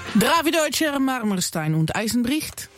Dravi Deutscher, Marmorstein und Eisenbricht.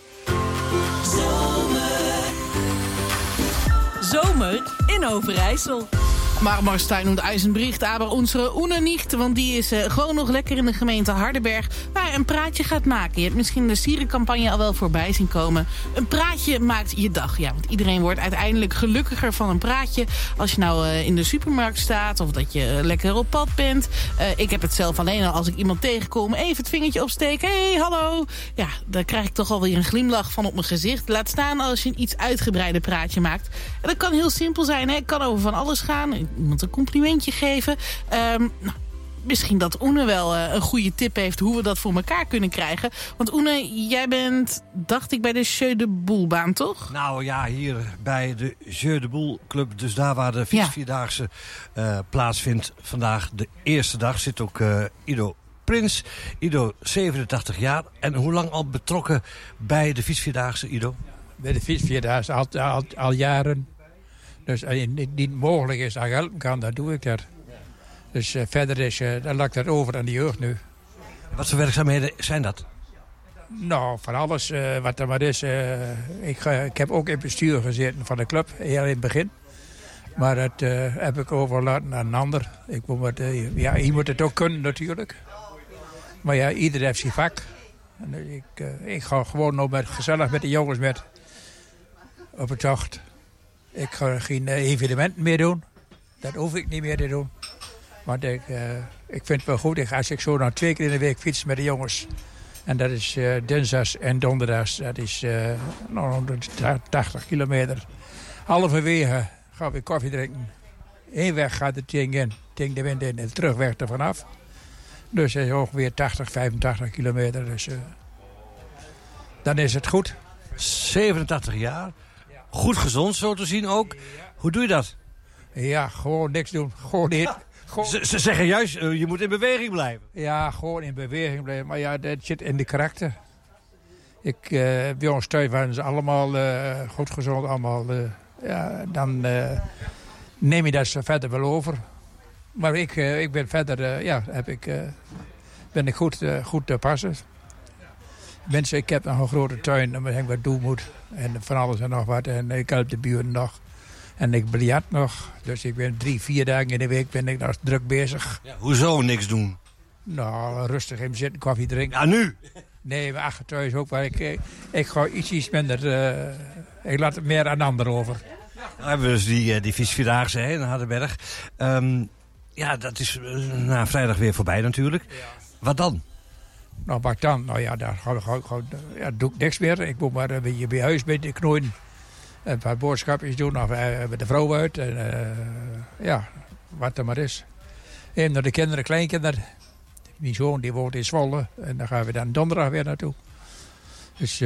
Zomer in Overijssel. Marmorstein und Eisenbricht, aber onze Oene nicht, want die is gewoon nog lekker in de gemeente Hardenberg, waar hij een praatje gaat maken. Je hebt misschien de sierencampagne al wel voorbij zien komen. Een praatje maakt je dag, ja, want iedereen wordt uiteindelijk gelukkiger van een praatje. Als je nou in de supermarkt staat of dat je lekker op pad bent. Ik heb het zelf alleen al als ik iemand tegenkom, even het vingertje opsteken. Hey, hallo. Ja, daar krijg ik toch alweer een glimlach van op mijn gezicht. Laat staan als je een iets uitgebreider praatje maakt. En dat kan heel simpel zijn, hè? Het kan over van alles gaan. Iemand een complimentje geven. Misschien dat Oene wel een goede tip heeft hoe we dat voor elkaar kunnen krijgen. Want Oene, jij bent, dacht ik, bij de Jeu de Boelbaan, toch? Nou ja, hier bij de Jeu de Boel Club. Dus daar waar de fietsvierdaagse plaatsvindt. Vandaag de eerste dag zit ook Ido Prins. Ido, 87 jaar. En hoe lang al betrokken bij de fietsvierdaagse, Ido? Bij de fietsvierdaagse al jaren. Dus als het niet mogelijk is, als ik helpen kan, dan doe ik dat. Dus verder dan laat ik dat over aan de jeugd nu. Wat voor werkzaamheden zijn dat? Nou, van alles wat er maar is. Ik heb ook in het bestuur gezeten van de club, heel in het begin. Maar dat heb ik overlaten aan een ander. Je moet het ook kunnen natuurlijk. Maar ja, ieder heeft zijn vak. En ik ga gewoon nog gezellig met de jongens op het tocht. Ik ga geen evenementen meer doen. Dat hoef ik niet meer te doen. Want ik vind het wel goed als ik zo dan 2 keer in de week fiets met de jongens. En dat is dinsdags en donderdags. Dat is 180 kilometer. Halverwege gaan we koffie drinken. Eén weg gaat het ding in, ding de wind in en de terugweg er vanaf. Dus dat is ongeveer 80, 85 kilometer. Dus dan is het goed. 87 jaar. Goed gezond, zo te zien ook. Hoe doe je dat? Ja, gewoon niks doen. Gewoon eten. Ze zeggen juist, je moet in beweging blijven. Ja, gewoon in beweging blijven. Maar ja, dat zit in de karakter. Bij ons thuis waren ze allemaal goed gezond. Allemaal, dan neem je dat zo verder wel over. Maar ik ben verder, ben ik goed te passen. Mensen, ik heb nog een grote tuin en ik wat doen moet. En van alles en nog wat. En ik help de buren nog. En ik biljart nog. Dus ik ben 3-4 dagen in de week ben ik nog druk bezig. Ja, hoezo niks doen? Nou, rustig even zitten, koffie drinken. Ja, nu? Nee, maar achter thuis ook. Maar ik ga iets minder... ik laat het meer aan anderen over. Dan hebben we dus die fietsvierdaagse in Hardenberg. Ja, dat is na vrijdag weer voorbij natuurlijk. Ja. Wat dan? Nou, wat dan? Nou ja, daar doe ik niks meer. Ik moet maar een beetje bij huis knooien. Een paar boodschapjes doen of met de vrouw uit. En, wat er maar is. En naar de kinderen, kleinkinderen. Mijn zoon die woont in Zwolle. En daar gaan we dan donderdag weer naartoe. Dus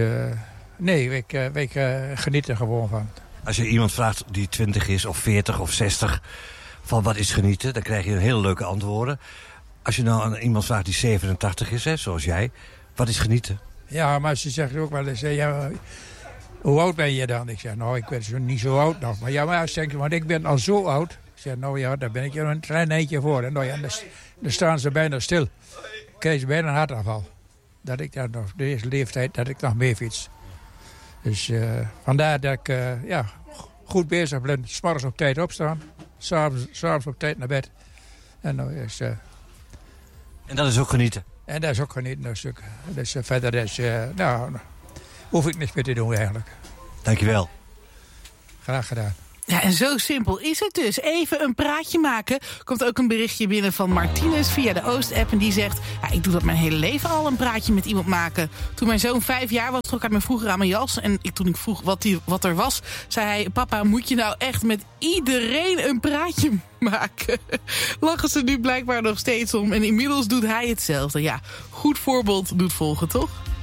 ik geniet er gewoon van. Als je iemand vraagt die 20 is of 40 of 60... van wat is genieten, dan krijg je een hele leuke antwoorden. Als je nou aan iemand vraagt die 87 is, hè, zoals jij, wat is genieten? Ja, maar ze zegt ook wel eens, hoe oud ben je dan? Ik zeg, nou, ik ben niet zo oud nog. Maar ja, maar ze denkt, want ik ben al zo oud. Ik zeg, nou ja, daar ben ik er een klein eentje voor. En nou ja, dan staan ze bijna stil. Ik krijg bijna een hartaanval. Dat ik daar nog, deze leeftijd, dat ik nog mee fiets. Dus vandaar dat ik goed bezig ben. 's morgens op tijd opstaan. 's avonds op tijd naar bed. En nou is... En dat is ook genieten? En dat is ook genieten, een stuk. Dus verder is... hoef ik niks meer te doen eigenlijk. Dankjewel. Graag gedaan. Ja, en zo simpel is het dus. Even een praatje maken. Komt ook een berichtje binnen van Martinez via de Oost-app. En die zegt, ja, ik doe dat mijn hele leven al, een praatje met iemand maken. Toen mijn zoon 5 jaar was, trok hij me vroeger aan mijn jas. En toen ik vroeg wat er was, zei hij, papa, moet je nou echt met iedereen een praatje maken? Lachen ze nu blijkbaar nog steeds om. En inmiddels doet hij hetzelfde. Ja, goed voorbeeld doet volgen, toch?